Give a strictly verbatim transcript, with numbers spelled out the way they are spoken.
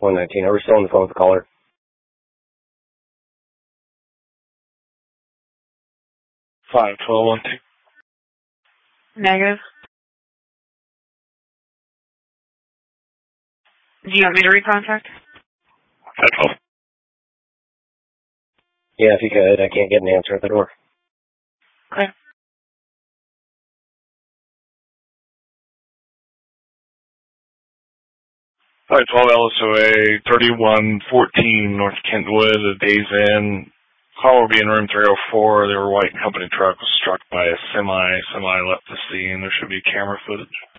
one nineteen. Are we still on the phone with the caller? five twelve one two. Negative. Do you want me to recontact? five twelve. Yeah, if you could. I can't get an answer at the door. Okay. five twelve L S O A, thirty-one fourteen North Kentwood, a Days Inn. Call will be in room three oh four. Their white company truck was struck by a semi. Semi left the scene. There should be camera footage.